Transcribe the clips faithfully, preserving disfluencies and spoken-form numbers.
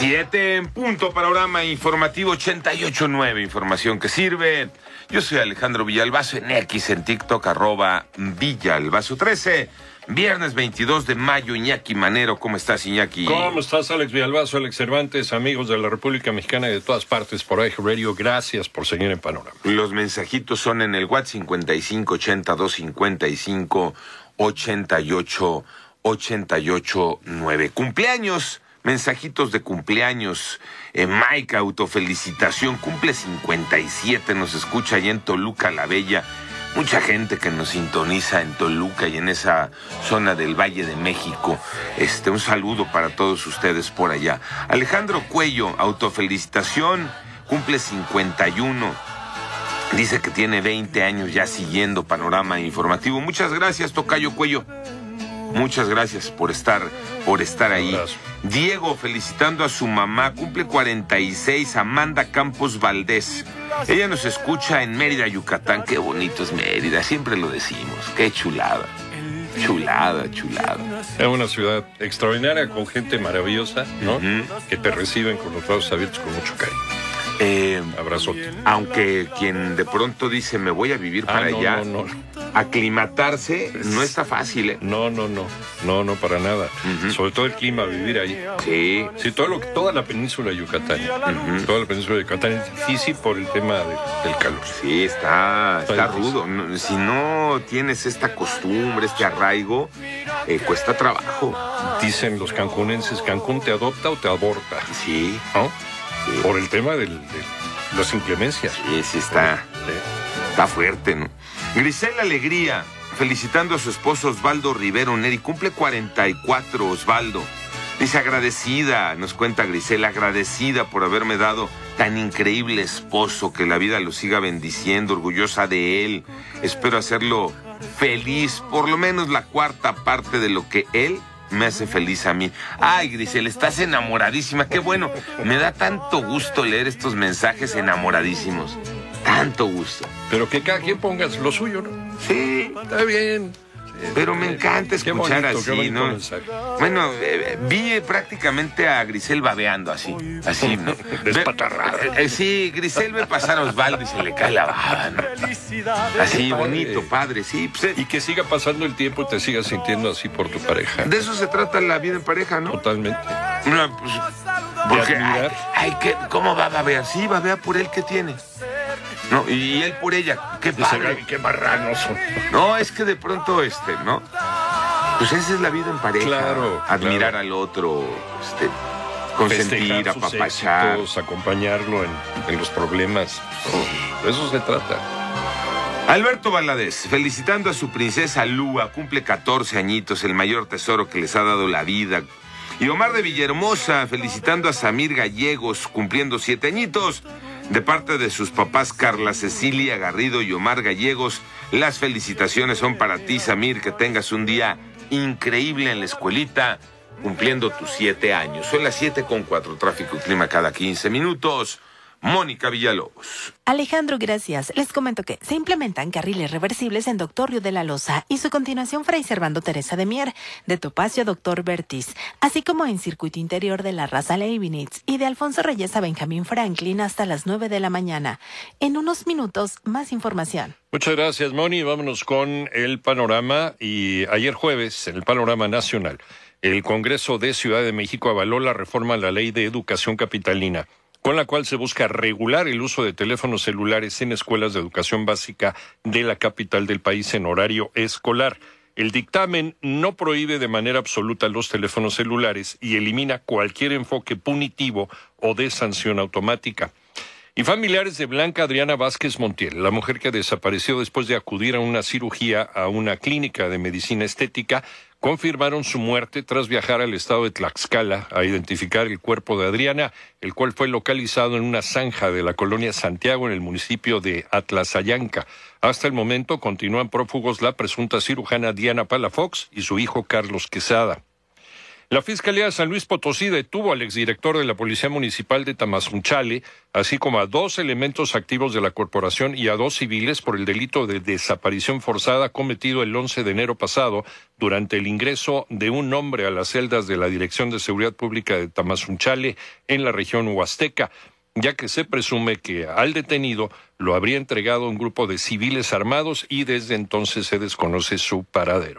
Siete en punto, panorama informativo ochenta y ocho nueve, información que sirve. Yo soy Alejandro Villalbazo, en X, en TikTok, arroba Villalbazo trece. Viernes veintidós de mayo, Iñaki Manero. ¿Cómo estás, Iñaki? ¿Cómo estás, Alex Villalbazo, Alex Cervantes, amigos de la República Mexicana y de todas partes por iHeartRadio? Gracias por seguir en Panorama. Los mensajitos son en el WhatsApp cincuenta y cinco ochenta dos cincuenta y cinco ochenta y ocho ochenta y ocho nueve. Cumpleaños. Mensajitos de cumpleaños. Eh, Mike, autofelicitación, cumple cincuenta y siete, nos escucha allá en Toluca la Bella. Mucha gente que nos sintoniza en Toluca y en esa zona del Valle de México. Este, un saludo para todos ustedes por allá. Alejandro Cuello, autofelicitación, cumple cincuenta y uno. Dice que tiene veinte años ya siguiendo Panorama Informativo. Muchas gracias, tocayo Cuello. Muchas gracias por estar, por estar ahí. Diego, felicitando a su mamá, cumple cuarenta y seis, Amanda Campos Valdés. Ella nos escucha en Mérida, Yucatán. Qué bonito es Mérida, siempre lo decimos. Qué chulada, chulada, chulada. Es una ciudad extraordinaria, con gente maravillosa, ¿no? Uh-huh. Que te reciben con los brazos abiertos con mucho cariño. Eh, Abrazote. Aunque quien de pronto dice, me voy a vivir para ah, no, allá, no, no. aclimatarse no está fácil, ¿eh? No, no, no, no, no, para nada. Uh-huh. Sobre todo el clima, vivir ahí. Sí. Sí, todo lo, toda la península de Yucatán. Uh-huh. Toda la península de Yucatán es difícil por el tema de, del calor. Sí, está, está, está rudo. No, si no tienes esta costumbre, este arraigo, eh, cuesta trabajo. Dicen los cancunenses, Cancún te adopta o te aborta. Sí. ¿No? Sí. Por el tema del, de las inclemencias. Sí, sí, está, sí. Está fuerte, ¿no? Grisela Alegría, felicitando a su esposo Osvaldo Rivero Neri. Cumple cuarenta y cuatro, Osvaldo. Dice, agradecida, nos cuenta Grisela, agradecida por haberme dado tan increíble esposo, que la vida lo siga bendiciendo, orgullosa de él. Espero hacerlo feliz, por lo menos la cuarta parte de lo que él me hace feliz a mí. Ay, Grisel, estás enamoradísima. Qué bueno. Me da tanto gusto leer estos mensajes enamoradísimos. Tanto gusto. Pero que cada quien ponga lo suyo, ¿no? Sí. Está bien. Sí, pero me encanta escuchar bonito, así, ¿no? Mensaje. Bueno, eh, vi prácticamente a Grisel babeando así. Así, ¿no? Despatarrada. Eh, eh, sí, Grisel ve pasar a Osvaldo y se le cae la baba, ¿no? Así, bonito, padre, sí. Pues, y que siga pasando el tiempo y te sigas sintiendo así por tu pareja. De eso se trata la vida en pareja, ¿no? Totalmente. No, pues, porque, ay, ay, que, ¿cómo va a babear? Sí, babea por él, ¿qué tiene? No, y él por ella, qué padre. Qué marranos son. No, es que de pronto, este, ¿no? Pues esa es la vida en pareja. Claro. Admirar claro. al otro, este, consentir, apapachar. Éxitos, acompañarlo en, en los problemas. Oh, de eso se trata. Alberto Valadez, felicitando a su princesa Lua, cumple catorce añitos, el mayor tesoro que les ha dado la vida. Y Omar de Villahermosa, felicitando a Samir Gallegos, cumpliendo siete añitos. De parte de sus papás Carla Cecilia Garrido y Omar Gallegos, las felicitaciones son para ti, Samir, que tengas un día increíble en la escuelita, cumpliendo tus siete años. Son las siete con cuatro, tráfico y clima cada quince minutos. Mónica Villalobos. Alejandro, gracias. Les comento que se implementan carriles reversibles en Doctor Río de la Loza y su continuación Fray Servando Teresa de Mier, de Topacio a Doctor Bertis, así como en circuito interior de la Raza Leibniz y de Alfonso Reyes a Benjamín Franklin hasta las nueve de la mañana. En unos minutos, más información. Muchas gracias, Moni. Vámonos con el panorama. Y ayer jueves, en el panorama nacional, el Congreso de Ciudad de México avaló la reforma a la Ley de Educación Capitalina, con la cual se busca regular el uso de teléfonos celulares en escuelas de educación básica de la capital del país en horario escolar. El dictamen no prohíbe de manera absoluta los teléfonos celulares y elimina cualquier enfoque punitivo o de sanción automática. Y familiares de Blanca Adriana Vázquez Montiel, la mujer que desapareció después de acudir a una cirugía a una clínica de medicina estética, confirmaron su muerte tras viajar al estado de Tlaxcala a identificar el cuerpo de Adriana, el cual fue localizado en una zanja de la colonia Santiago en el municipio de Atlazayanca. Hasta el momento continúan prófugos la presunta cirujana Diana Palafox y su hijo Carlos Quesada. La Fiscalía de San Luis Potosí detuvo al exdirector de la Policía Municipal de Tamazunchale, así como a dos elementos activos de la corporación y a dos civiles por el delito de desaparición forzada cometido el once de enero pasado durante el ingreso de un hombre a las celdas de la Dirección de Seguridad Pública de Tamazunchale en la región huasteca, ya que se presume que al detenido lo habría entregado un grupo de civiles armados y desde entonces se desconoce su paradero.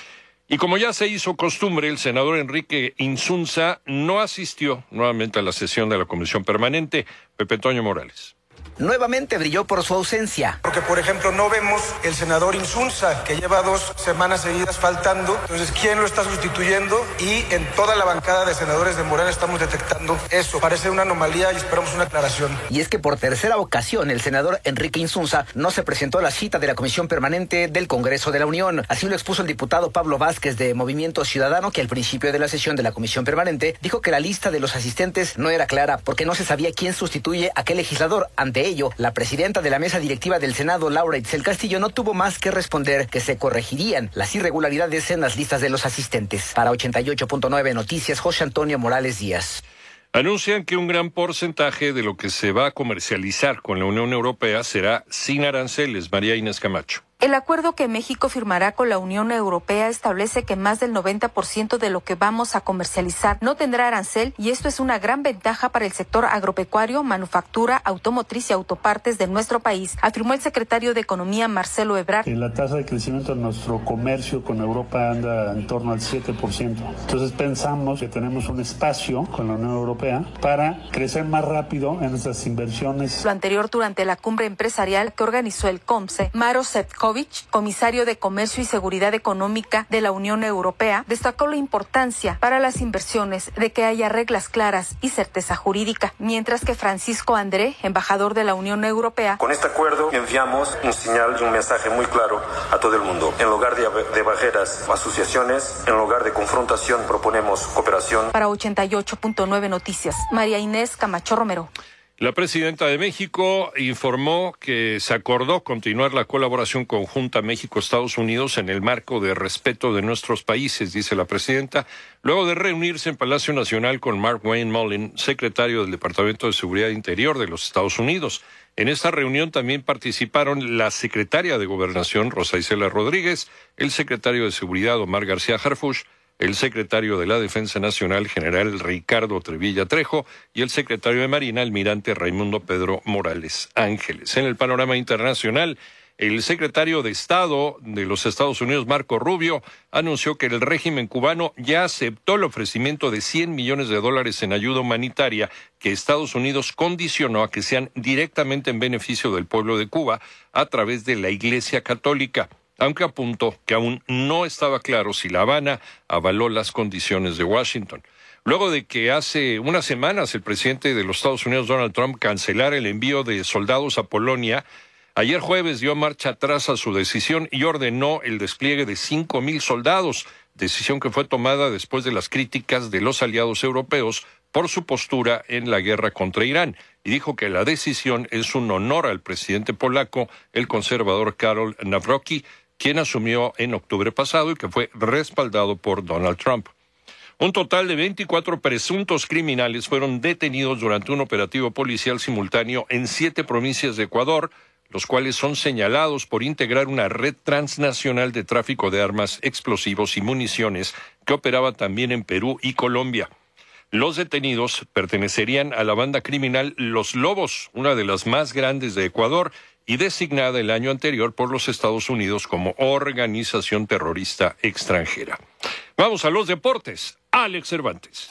Y como ya se hizo costumbre, el senador Enrique Insunza no asistió nuevamente a la sesión de la Comisión Permanente. Pepe Toño Morales. Nuevamente brilló por su ausencia. Porque, por ejemplo, no vemos el senador Insunza, que lleva dos semanas seguidas faltando. Entonces, ¿quién lo está sustituyendo? Y en toda la bancada de senadores de Morena estamos detectando eso. Parece una anomalía y esperamos una aclaración. Y es que por tercera ocasión el senador Enrique Insunza no se presentó a la cita de la Comisión Permanente del Congreso de la Unión. Así lo expuso el diputado Pablo Vázquez de Movimiento Ciudadano, que al principio de la sesión de la Comisión Permanente dijo que la lista de los asistentes no era clara porque no se sabía quién sustituye a qué legislador. Ante ello, la presidenta de la mesa directiva del Senado, Laura Itzel Castillo, no tuvo más que responder que se corregirían las irregularidades en las listas de los asistentes. Para ochenta y ocho punto nueve Noticias, José Antonio Morales Díaz. Anuncian que un gran porcentaje de lo que se va a comercializar con la Unión Europea será sin aranceles. María Inés Camacho. El acuerdo que México firmará con la Unión Europea establece que más del noventa por ciento de lo que vamos a comercializar no tendrá arancel, y esto es una gran ventaja para el sector agropecuario, manufactura, automotriz y autopartes de nuestro país, afirmó el secretario de Economía Marcelo Ebrard. La tasa de crecimiento de nuestro comercio con Europa anda en torno al siete por ciento. Entonces pensamos que tenemos un espacio con la Unión Europea para crecer más rápido en nuestras inversiones. Lo anterior durante la cumbre empresarial que organizó el COMSE. Maro Sefcovic, comisario de Comercio y Seguridad Económica de la Unión Europea, destacó la importancia para las inversiones de que haya reglas claras y certeza jurídica, mientras que Francisco André, embajador de la Unión Europea. Con este acuerdo enviamos un señal y un mensaje muy claro a todo el mundo. En lugar de, de barreras, asociaciones, en lugar de confrontación, proponemos cooperación. Para ochenta y ocho punto nueve Noticias, María Inés Camacho Romero. La presidenta de México informó que se acordó continuar la colaboración conjunta México-Estados Unidos en el marco de respeto de nuestros países, dice la presidenta, luego de reunirse en Palacio Nacional con Mark Wayne Mullen, secretario del Departamento de Seguridad Interior de los Estados Unidos. En esta reunión también participaron la secretaria de Gobernación, Rosa Isela Rodríguez, el secretario de Seguridad, Omar García Harfuch, el secretario de la Defensa Nacional, general Ricardo Trevilla Trejo, y el secretario de Marina, almirante Raimundo Pedro Morales Ángeles. En el panorama internacional, el secretario de Estado de los Estados Unidos, Marco Rubio, anunció que el régimen cubano ya aceptó el ofrecimiento de cien millones de dólares en ayuda humanitaria que Estados Unidos condicionó a que sean directamente en beneficio del pueblo de Cuba a través de la Iglesia Católica, aunque apuntó que aún no estaba claro si La Habana avaló las condiciones de Washington. Luego de que hace unas semanas el presidente de los Estados Unidos, Donald Trump, cancelara el envío de soldados a Polonia, ayer jueves dio marcha atrás a su decisión y ordenó el despliegue de cinco mil soldados, decisión que fue tomada después de las críticas de los aliados europeos por su postura en la guerra contra Irán, y dijo que la decisión es un honor al presidente polaco, el conservador Karol Nawrocki, quien asumió en octubre pasado y que fue respaldado por Donald Trump. Un total de veinticuatro presuntos criminales fueron detenidos durante un operativo policial simultáneo en siete provincias de Ecuador, los cuales son señalados por integrar una red transnacional de tráfico de armas, explosivos y municiones que operaba también en Perú y Colombia. Los detenidos pertenecerían a la banda criminal Los Lobos, una de las más grandes de Ecuador y designada el año anterior por los Estados Unidos como organización terrorista extranjera. Vamos a los deportes. Alex Cervantes.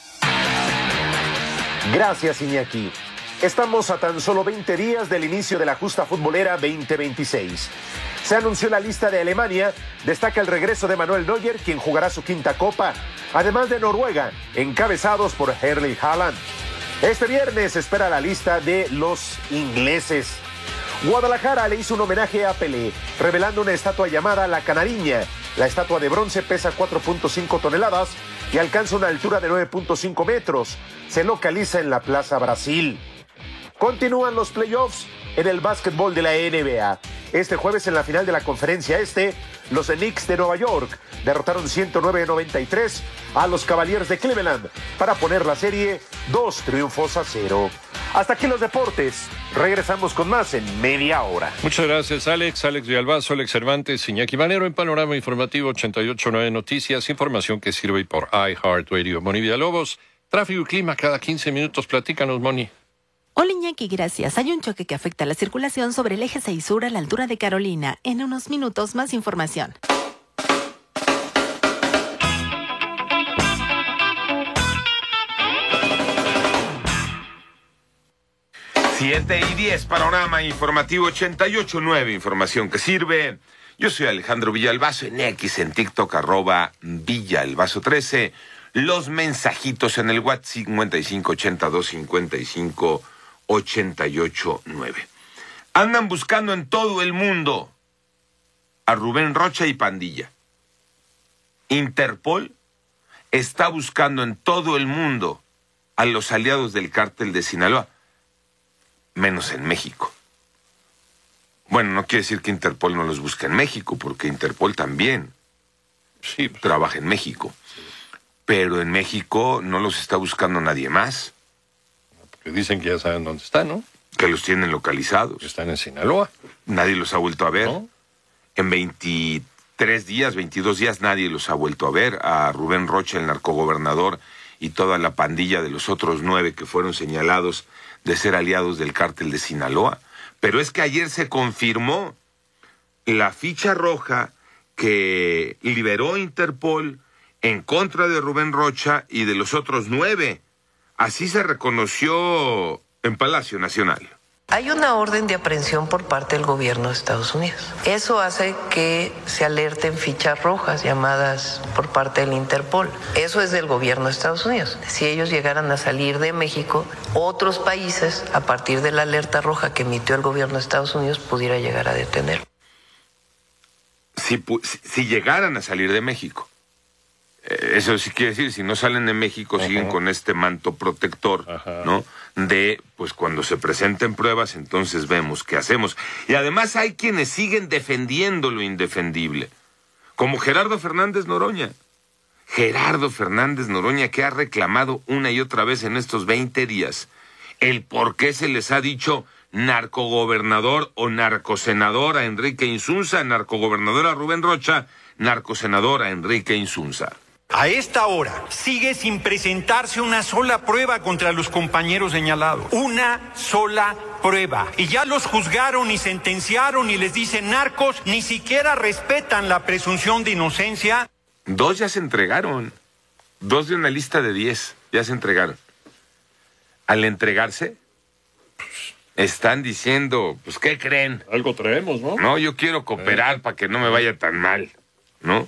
Gracias, Iñaki. Estamos a tan solo veinte días del inicio de la justa futbolera veinte veintiséis. Se anunció la lista de Alemania, destaca el regreso de Manuel Neuer, quien jugará su quinta copa, además de Noruega, encabezados por Erling Haaland. Este viernes se espera la lista de los ingleses. Guadalajara le hizo un homenaje a Pelé, revelando una estatua llamada La Canariña. La estatua de bronce pesa cuatro punto cinco toneladas y alcanza una altura de nueve punto cinco metros. Se localiza en la Plaza Brasil. Continúan los playoffs en el básquetbol de la N B A. Este jueves en la final de la conferencia este, los Knicks de Nueva York derrotaron ciento nueve a noventa y tres a los Cavaliers de Cleveland para poner la serie dos triunfos a cero. Hasta aquí los deportes. Regresamos con más en media hora. Muchas gracias, Alex. Alex Villalbazo, Alex Cervantes, Iñaki Manero en Panorama Informativo ochenta y ocho punto nueve Noticias. Información que sirve por iHeartRadio. Moni Villalobos, tráfico y clima cada quince minutos. Platícanos, Moni. Hola Iñaki, gracias. Hay un choque que afecta la circulación sobre el eje seis Sur a la altura de Carolina. En unos minutos más información. siete y diez, Panorama Informativo ochenta y ocho punto nueve, información que sirve. Yo soy Alejandro Villalbazo, en X, en TikTok, arroba Villalbazo trece. Los mensajitos en el WhatsApp cincuenta y cinco ochenta y dos cincuenta y cinco ochenta y ocho nueve. Andan buscando en todo el mundo a Rubén Rocha y pandilla. Interpol está buscando en todo el mundo a los aliados del cártel de Sinaloa, menos en México. Bueno, no quiere decir que Interpol no los busque en México, porque Interpol también sí, pues, trabaja en México. Pero en México no los está buscando nadie más. Porque dicen que ya saben dónde están, ¿no? Que los tienen localizados. Están en Sinaloa. Nadie los ha vuelto a ver. ¿No? En veintitrés días, veintidós días, nadie los ha vuelto a ver. A Rubén Rocha, el narcogobernador, y toda la pandilla de los otros nueve que fueron señalados de ser aliados del cártel de Sinaloa. Pero es que ayer se confirmó la ficha roja que liberó Interpol en contra de Rubén Rocha y de los otros nueve. Así se reconoció en Palacio Nacional. Hay una orden de aprehensión por parte del gobierno de Estados Unidos. Eso hace que se alerten fichas rojas llamadas por parte del Interpol. Eso es del gobierno de Estados Unidos. Si ellos llegaran a salir de México, otros países, a partir de la alerta roja que emitió el gobierno de Estados Unidos, pudiera llegar a detener. Si, si, si llegaran a salir de México. Eso sí quiere decir, si no salen de México, uh-huh. siguen con este manto protector, uh-huh. ¿no? De, pues cuando se presenten pruebas, entonces vemos qué hacemos. Y además hay quienes siguen defendiendo lo indefendible, como Gerardo Fernández Noroña. Gerardo Fernández Noroña, que ha reclamado una y otra vez en estos veinte días el por qué se les ha dicho narcogobernador o narcosenador a Enrique Insunza, narcogobernador a Rubén Rocha, narcosenador a Enrique Insunza. A esta hora sigue sin presentarse una sola prueba contra los compañeros señalados. Una sola prueba. Y ya los juzgaron y sentenciaron y les dicen narcos, ni siquiera respetan la presunción de inocencia. Dos ya se entregaron. Dos de una lista de diez ya se entregaron. Al entregarse, están diciendo, pues, ¿qué creen? Algo traemos, ¿no? No, yo quiero cooperar eh. para que no me vaya tan mal, ¿no?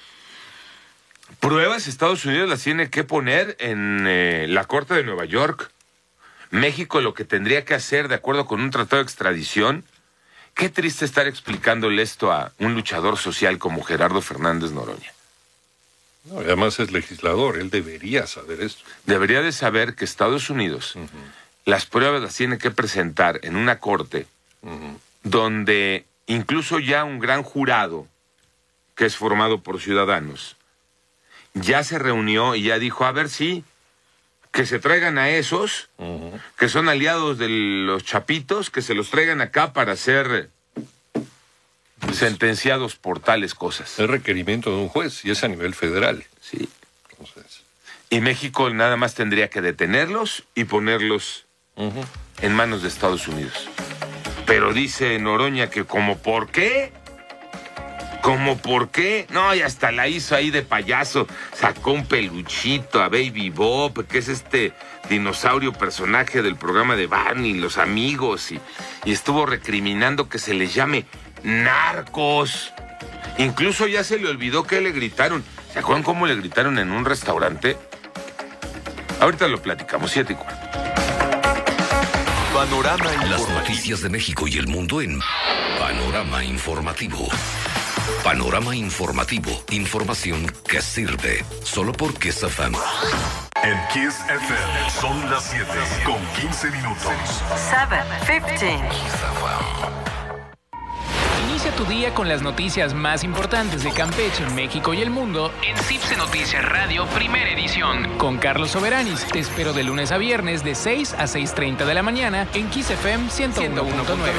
Pruebas Estados Unidos las tiene que poner en eh, la Corte de Nueva York. México lo que tendría que hacer, de acuerdo con un tratado de extradición. Qué triste estar explicándole esto a un luchador social como Gerardo Fernández Noroña. No, además es legislador, él debería saber esto. Debería de saber que Estados Unidos uh-huh. las pruebas las tiene que presentar en una corte uh-huh. donde incluso ya un gran jurado, que es formado por ciudadanos, ya se reunió y ya dijo, a ver, sí, que se traigan a esos, uh-huh. que son aliados de los chapitos, que se los traigan acá para ser pues, sentenciados por tales cosas. Es requerimiento de un juez y es a nivel federal. Sí. Entonces. Y México nada más tendría que detenerlos y ponerlos uh-huh. en manos de Estados Unidos. Pero dice Noroña que como por qué... ¿Cómo por qué? No, y hasta la hizo ahí de payaso. Sacó un peluchito a Baby Bob, que es este dinosaurio personaje del programa de Barney, Los Amigos, y, y estuvo recriminando que se les llame narcos. Incluso ya se le olvidó que le gritaron. ¿Se acuerdan cómo le gritaron en un restaurante? Ahorita lo platicamos, siete y cuarto. Panorama Informativo. Las noticias de México y el mundo en Panorama Informativo. Panorama Informativo. Información que sirve. Solo por Kiss F M. En Kiss F M son las siete con quince minutos. siete, quince. tu día con las noticias más importantes de Campeche, México y el mundo en Cipse Noticias Radio, primera edición. Con Carlos Soberanis, te espero de lunes a viernes de seis a seis treinta de la mañana en Kiss F M ciento uno punto nueve.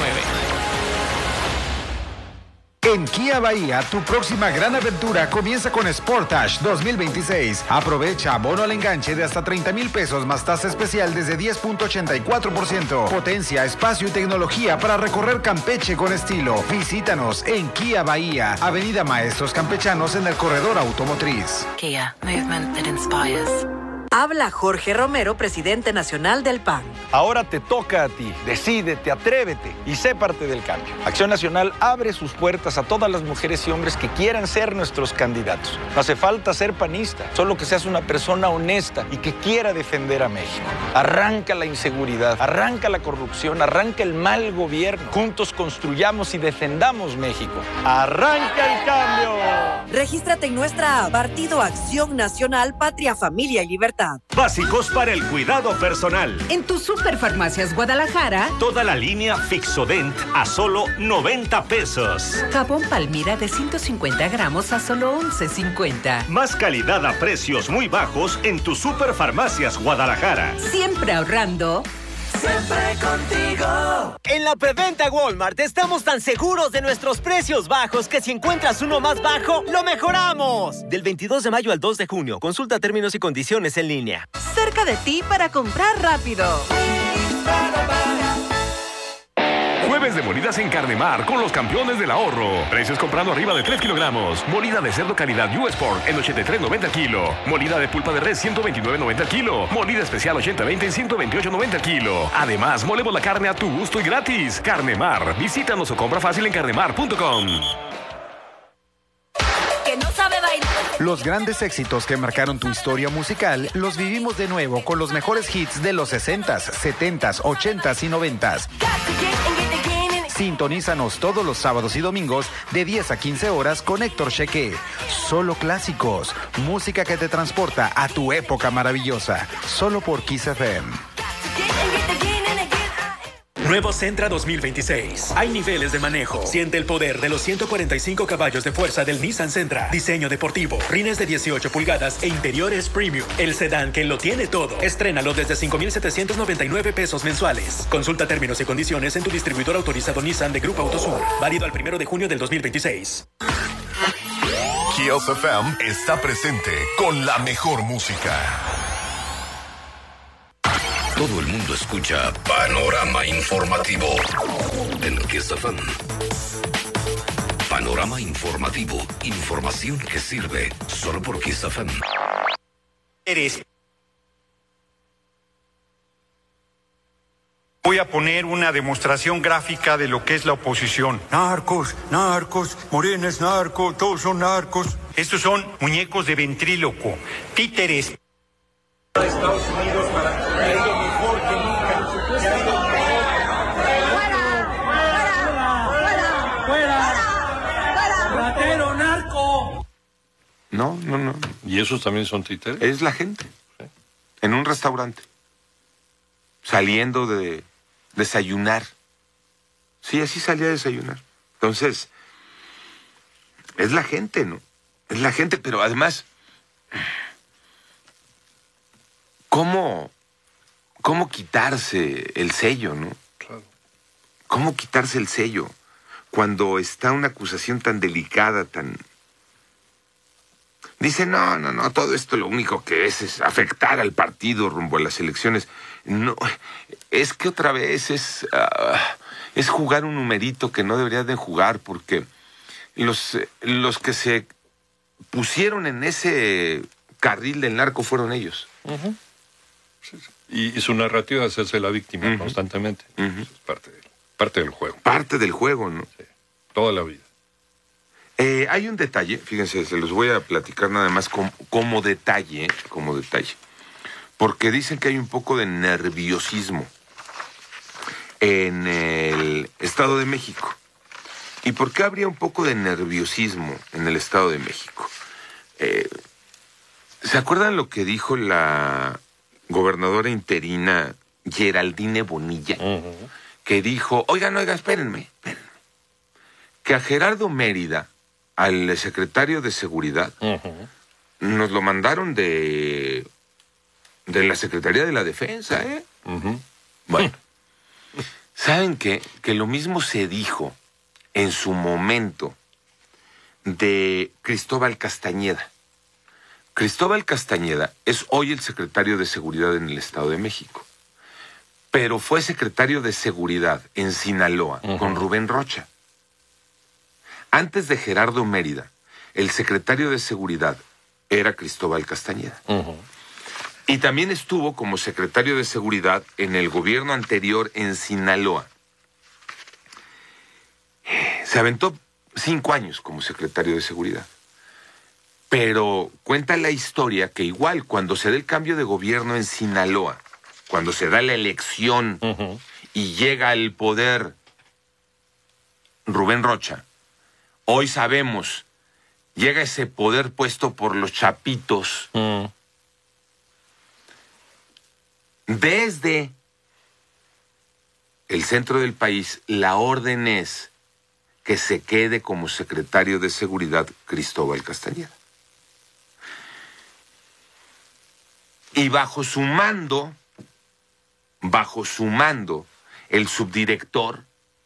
En Kia Bahía, tu próxima gran aventura comienza con Sportage dos mil veintiséis. Aprovecha bono al enganche de hasta treinta mil pesos más tasa especial desde diez punto ochenta y cuatro por ciento. Potencia, espacio y tecnología para recorrer Campeche con estilo. Visítanos en Kia Bahía, Avenida Maestros Campechanos en el Corredor Automotriz. Kia, movement that inspires. Habla Jorge Romero, presidente nacional del P A N. Ahora te toca a ti. Decídete, atrévete y sé parte del cambio. Acción Nacional abre sus puertas a todas las mujeres y hombres que quieran ser nuestros candidatos. No hace falta ser panista, solo que seas una persona honesta y que quiera defender a México. Arranca la inseguridad, arranca la corrupción, arranca el mal gobierno. Juntos construyamos y defendamos México. ¡Arranca el cambio! Regístrate en nuestra app, Partido Acción Nacional, Patria, Familia y Libertad. Básicos para el cuidado personal. En tu Superfarmacias Guadalajara, toda la línea Fixodent a solo noventa pesos. Jabón Palmira de ciento cincuenta gramos a solo once cincuenta. Más calidad a precios muy bajos en tu Superfarmacias Guadalajara. Siempre ahorrando. Siempre contigo. En la preventa Walmart estamos tan seguros de nuestros precios bajos que si encuentras uno más bajo, lo mejoramos. Del veintidós de mayo al dos de junio. Consulta términos y condiciones en línea. Cerca de ti para comprar rápido. Jueves de molidas en Carnemar con los campeones del ahorro. Precios comprando arriba de tres kilogramos. Molida de cerdo calidad U S Pork en ochenta y tres noventa el kilo. Molida de pulpa de res ciento veintinueve noventa el kilo. Molida especial ochenta veinte en ciento veintiocho noventa el kilo. Además, molemos la carne a tu gusto y gratis. Carnemar. Visítanos o compra fácil en carnemar punto com. Que no sabe bailar. Los grandes éxitos que marcaron tu historia musical los vivimos de nuevo con los mejores hits de los sesentas, setentas, ochentas y noventas. Sintonízanos todos los sábados y domingos de diez a quince horas con Héctor Cheque. Solo clásicos, música que te transporta a tu época maravillosa. Solo por Kiss F M. Nuevo Sentra dos mil veintiséis. Hay niveles de manejo. Siente el poder de los ciento cuarenta y cinco caballos de fuerza del Nissan Sentra. Diseño deportivo, rines de dieciocho pulgadas e interiores premium. El sedán que lo tiene todo. Estrénalo desde cinco mil setecientos noventa y nueve pesos mensuales. Consulta términos y condiciones en tu distribuidor autorizado Nissan de Grupo Autosur. Válido al primero de junio del dos mil veintiséis. Kiss F M está presente con la mejor música. Todo el mundo escucha Panorama Informativo en Kiss F M. Panorama Informativo. Información que sirve solo por Kiss F M. Eres. Voy a poner una demostración gráfica de lo que es la oposición. Narcos, narcos, Morena es narco, todos son narcos. Estos son muñecos de ventríloco, títeres. Estados Unidos para que haya mejor que nunca. ¡Fuera! ¡Fuera! ¡Fuera! ¡Ratero, narco! No, no, no. ¿Y esos también son títeres? Es la gente. ¿Sí? En un restaurante. Saliendo de desayunar. Sí, así salía a desayunar. Entonces, es la gente, ¿no? Es la gente, pero además... ¿Cómo, cómo quitarse el sello, no? Claro. ¿Cómo quitarse el sello cuando está una acusación tan delicada, tan... Dice, no, no, no, todo esto lo único que es es afectar al partido rumbo a las elecciones. No, es que otra vez es, uh, es jugar un numerito que no deberían de jugar porque los, los que se pusieron en ese carril del narco fueron ellos. Uh-huh. Sí, sí. Y, y su narrativa es hacerse la víctima uh-huh. constantemente. Uh-huh. Es parte, de, parte del juego. Parte del juego, ¿no? Sí, toda la vida. Eh, hay un detalle, fíjense, se los voy a platicar nada más como, como detalle, como detalle. Porque dicen que hay un poco de nerviosismo en el Estado de México. ¿Y por qué habría un poco de nerviosismo en el Estado de México? Eh, ¿Se acuerdan lo que dijo la gobernadora interina Geraldine Bonilla? Uh-huh. Que dijo, oigan, oigan, espérenme, espérenme. que a Gerardo Mérida, al secretario de Seguridad, uh-huh. nos lo mandaron de, de la Secretaría de la Defensa, ¿eh? Uh-huh. Bueno, ¿saben qué? Que lo mismo se dijo en su momento de Cristóbal Castañeda. Cristóbal Castañeda es hoy el secretario de Seguridad en el Estado de México, pero fue secretario de Seguridad en Sinaloa uh-huh. con Rubén Rocha. Antes de Gerardo Mérida, el secretario de Seguridad era Cristóbal Castañeda. Uh-huh. Y también estuvo como secretario de Seguridad en el gobierno anterior en Sinaloa. Se aventó cinco años como secretario de Seguridad. Pero cuenta la historia que igual cuando se da el cambio de gobierno en Sinaloa, cuando se da la elección uh-huh. y llega al poder Rubén Rocha, hoy sabemos, llega ese poder puesto por los chapitos. Uh. Desde el centro del país, la orden es que se quede como secretario de Seguridad Cristóbal Castañeda. Y bajo su mando, bajo su mando, el subdirector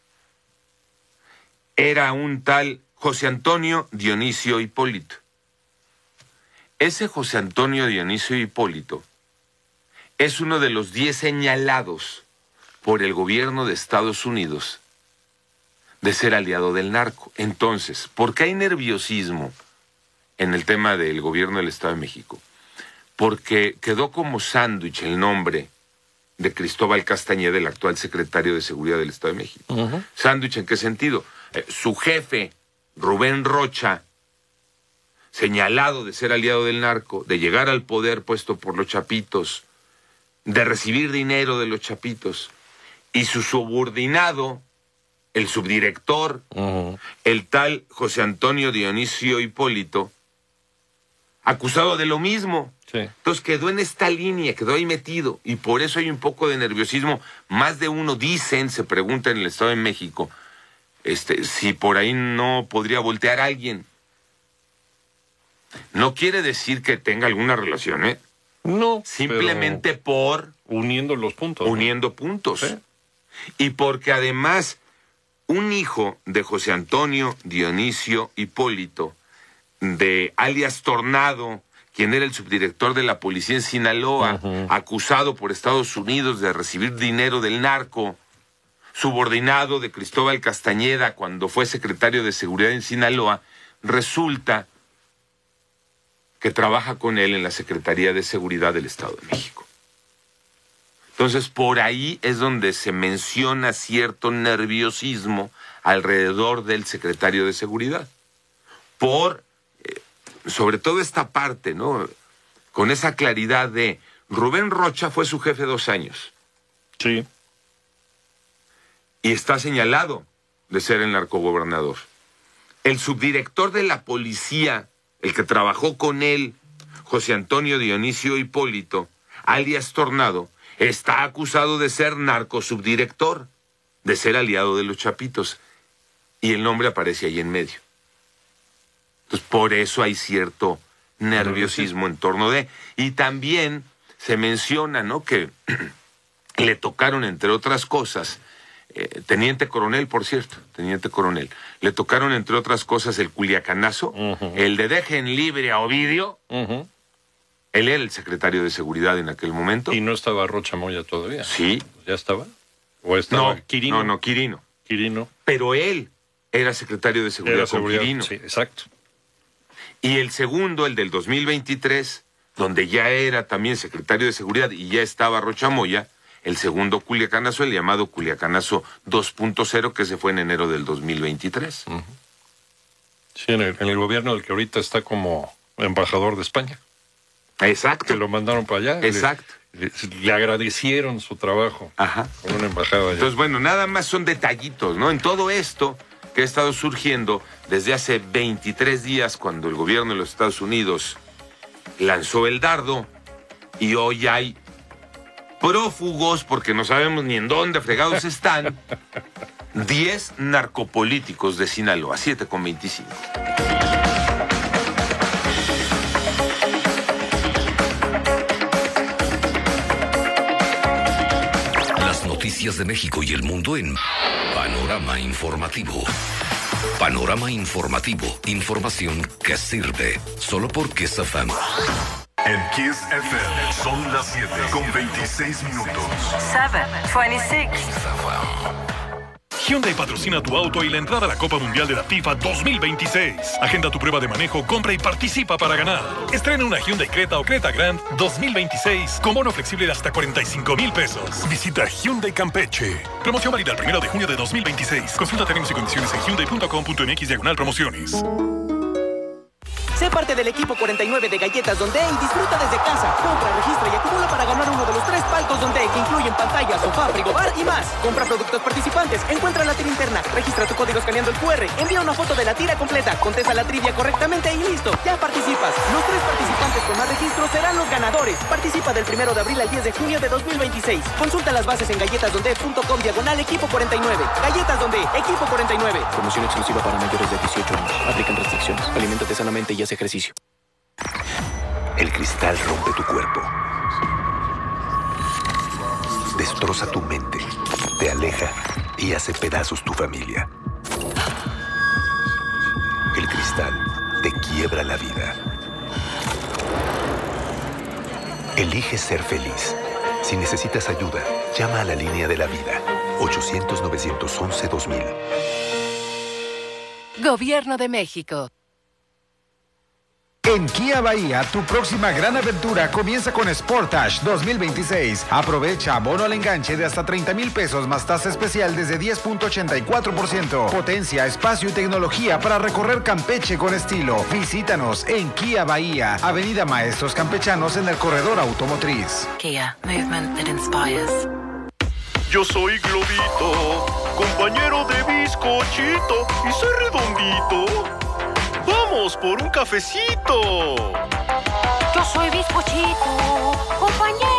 era un tal José Antonio Dionisio Hipólito. Ese José Antonio Dionisio Hipólito es uno de los diez señalados por el gobierno de Estados Unidos de ser aliado del narco. Entonces, ¿por qué hay nerviosismo en el tema del gobierno del Estado de México? Porque quedó como sándwich el nombre de Cristóbal Castañeda, el actual secretario de Seguridad del Estado de México. Uh-huh. ¿Sándwich en qué sentido? Eh, su jefe, Rubén Rocha, señalado de ser aliado del narco, de llegar al poder puesto por los chapitos, de recibir dinero de los chapitos, y su subordinado, el subdirector, uh-huh. el tal José Antonio Dionisio Hipólito, acusado de lo mismo. Sí. Entonces quedó en esta línea, quedó ahí metido, y por eso hay un poco de nerviosismo. Más de uno dicen, se pregunta en el Estado de México, este, si por ahí no podría voltear a alguien. No quiere decir que tenga alguna relación, ¿eh? No. Simplemente por... Uniendo los puntos. Uniendo ¿no? puntos. ¿Sí? Y porque además, un hijo de José Antonio Dionisio Hipólito, de alias Tornado, quien era el subdirector de la policía en Sinaloa, uh-huh. acusado por Estados Unidos de recibir dinero del narco, subordinado de Cristóbal Castañeda cuando fue secretario de Seguridad en Sinaloa, resulta que trabaja con él en la Secretaría de Seguridad del Estado de México. Entonces, por ahí es donde se menciona cierto nerviosismo alrededor del secretario de Seguridad. Por, eh, sobre todo esta parte, ¿no? Con esa claridad de Rubén Rocha fue su jefe dos años. Sí. Y está señalado de ser el narcogobernador. El subdirector de la policía, el que trabajó con él, José Antonio Dionisio Hipólito, alias Tornado, está acusado de ser narcosubdirector, de ser aliado de los chapitos. Y el nombre aparece ahí en medio. Entonces, por eso hay cierto nerviosismo en torno de... Y también se menciona, ¿no?, que le tocaron, entre otras cosas, eh, teniente coronel, por cierto, teniente coronel, le tocaron, entre otras cosas, el culiacanazo, uh-huh. el de dejen libre a Ovidio. Uh-huh. Él era el secretario de Seguridad en aquel momento. ¿Y no estaba Rocha Moya todavía? Sí. ¿Ya estaba? ¿O estaba no, Quirino? No, no, Quirino. Quirino. Pero él era secretario de Seguridad, era seguridad con Quirino. Sí, exacto. Y el segundo, el del dos mil veintitrés, donde ya era también secretario de Seguridad y ya estaba Rocha Moya, el segundo culiacanazo, el llamado culiacanazo dos punto cero, que se fue en enero del dos mil veintitrés. Uh-huh. Sí, en el, en el gobierno del que ahorita está como embajador de España. Exacto. Que lo mandaron para allá. Exacto. Le, le, le agradecieron su trabajo. Ajá. Con una embajada allá. Entonces, bueno, nada más son detallitos, ¿no? En todo esto que ha estado surgiendo desde hace veintitrés días, cuando el gobierno de los Estados Unidos lanzó el dardo, y hoy hay prófugos, porque no sabemos ni en dónde fregados están, diez narcopolíticos de Sinaloa, siete con veinticinco. Las noticias de México y el mundo en Panorama Informativo. Panorama Informativo, información que sirve, solo por Kiss F M. En Kiss F M son las siete con veintiséis minutos. seven twenty-six. Hyundai patrocina tu auto y la entrada a la Copa Mundial de la FIFA dos mil veintiséis. Agenda tu prueba de manejo, compra y participa para ganar. Estrena una Hyundai Creta o Creta Grand dos mil veintiséis con bono flexible de hasta cuarenta y cinco mil pesos. Visita Hyundai Campeche. Promoción válida el primero de junio de dos mil veintiséis. Consulta términos y condiciones en hyundai punto com punto m x diagonal promociones. Sé parte del equipo cuarenta y nueve de Galletas Donde y disfruta desde casa. Compra, registra y acumula para ganar uno de los tres palcos Donde, que incluyen pantalla, sofá, frigobar y más. Compra productos participantes, encuentra la tira interna, registra tu código escaneando el Q R, envía una foto de la tira completa, contesta la trivia correctamente y listo, ya participas. Los tres participantes con más registros serán los ganadores. Participa del primero de abril al diez de junio de dos mil veintiséis. Consulta las bases en galletasdonde punto com diagonal equipo cuarenta y nueve. Galletas Donde, equipo cuarenta y nueve. Promoción exclusiva para mayores de dieciocho años. Aplican restricciones. Aliméntate sanamente y haz ejercicio. El cristal rompe tu cuerpo. Destroza tu mente. Te aleja y hace pedazos tu familia. El cristal te quiebra la vida. Elige ser feliz. Si necesitas ayuda, llama a la línea de la vida. ochocientos, novecientos once, dos mil. Gobierno de México. En Kia Bahía, tu próxima gran aventura comienza con Sportage dos mil veintiséis. Aprovecha bono al enganche de hasta treinta mil pesos más tasa especial desde diez punto ochenta y cuatro por ciento. Potencia, espacio y tecnología para recorrer Campeche con estilo. Visítanos en Kia Bahía, Avenida Maestros Campechanos en el corredor automotriz. Kia, movement that inspires. Yo soy Globito, compañero de bizcochito y soy redondito. ¡Vamos por un cafecito! Yo soy bizcochito, compañero